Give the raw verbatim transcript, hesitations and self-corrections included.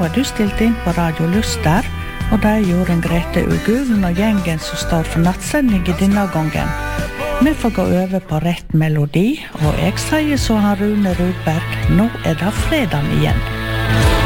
har du stilt inn på Radio Luster, og det er Jorunn Grete Ugulen og gjengen som står for nattsending i denne gangen. Vi får gå over på rett melodi, og jeg sier så han Rune Rudberg, nå er det fredag igjen.